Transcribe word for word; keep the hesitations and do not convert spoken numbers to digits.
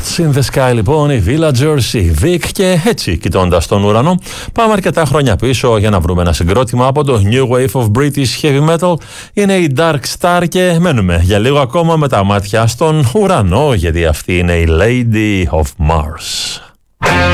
Stars in the Sky, λοιπόν, οι Villagers, η Vic, και έτσι, κοιτώντας τον ουρανό, πάμε αρκετά χρόνια πίσω για να βρούμε ένα συγκρότημα από το New Wave of British Heavy Metal. Είναι η Dark Star και μένουμε για λίγο ακόμα με τα μάτια στον ουρανό, γιατί αυτή είναι η Lady of Mars.